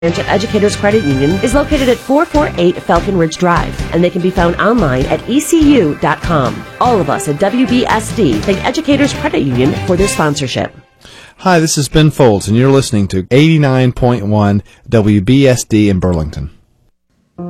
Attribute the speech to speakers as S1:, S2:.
S1: branch of Educators Credit Union is located at 448 Falcon Ridge Drive, and they can be found online at ecu.com. All of us at WBSD thank Educators Credit Union for their sponsorship.
S2: Hi, this is Ben Folds, and you're listening to 89.1 WBSD in Burlington.